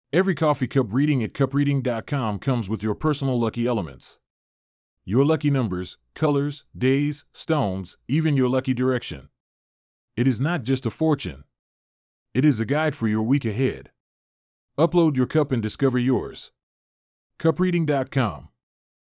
Every coffee cup reading at cupreading.com comes with your personal lucky elements. Your lucky numbers, colors, days, stones, even your lucky direction. It is not just a fortune. It is a guide for your week ahead. Upload your cup and discover yours. cupreading.com